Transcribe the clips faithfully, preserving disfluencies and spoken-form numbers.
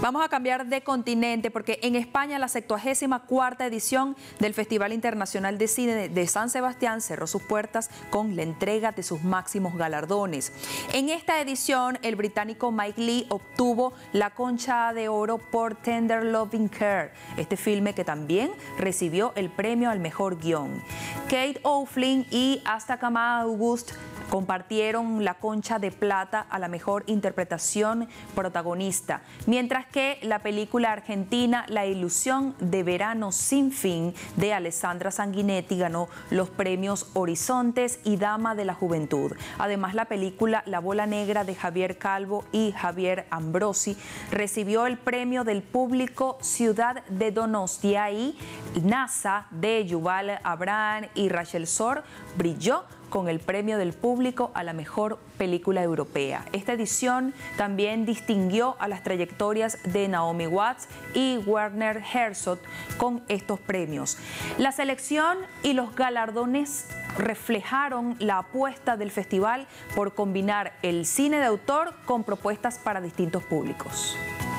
Vamos a cambiar de continente porque en España la septuagésima cuarta edición del Festival Internacional de Cine de San Sebastián cerró sus puertas con la entrega de sus máximos galardones. En esta edición, el británico Mike Leigh obtuvo la Concha de Oro por Tender Loving Care, este filme que también recibió el premio al mejor guión. Kate O'Flynn y Asta Kamau-August compartieron la Concha de Plata a la mejor interpretación protagonista, mientras que la película argentina La Ilusión de Verano Sin Fin de Alessandra Sanguinetti ganó los premios Horizontes y Dama de la Juventud. Además, la película La Bola Negra de Javier Calvo y Javier Ambrosi recibió el premio del público Ciudad de Donostia y NASA de Yuval Abraham y Rachel Sor brilló con el premio del público a la mejor película europea. Esta edición también distinguió a las trayectorias de Naomi Watts y Werner Herzog con estos premios. La selección y los galardones reflejaron la apuesta del festival por combinar el cine de autor con propuestas para distintos públicos.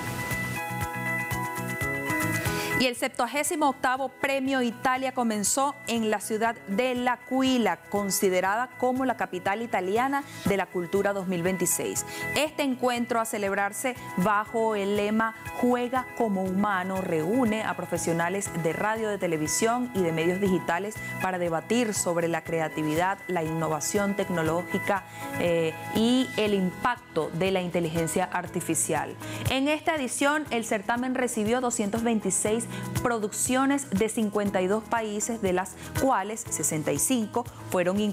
Y el septuagésimo octavo Premio Italia comenzó en la ciudad de L'Aquila, considerada como la capital italiana de la cultura dos mil veintiséis. Este encuentro, a celebrarse bajo el lema Juega como humano, reúne a profesionales de radio, de televisión y de medios digitales para debatir sobre la creatividad, la innovación tecnológica eh, y el impacto de la inteligencia artificial. En esta edición, el certamen recibió doscientas veintiséis producciones de cincuenta y dos países, de las cuales sesenta y cinco fueron incluidas